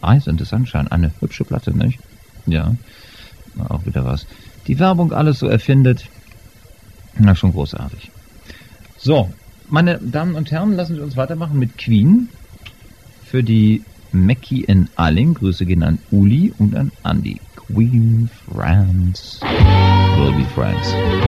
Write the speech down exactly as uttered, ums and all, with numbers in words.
Eyes in the Sunshine, eine hübsche Platte, nicht? Ja, auch wieder was. Die Werbung alles so erfindet, na, schon großartig. So, meine Damen und Herren, lassen Sie uns weitermachen mit Queen. Für die Mackie in Alling, Grüße gehen an Uli und an Andy. Queen France will be friends.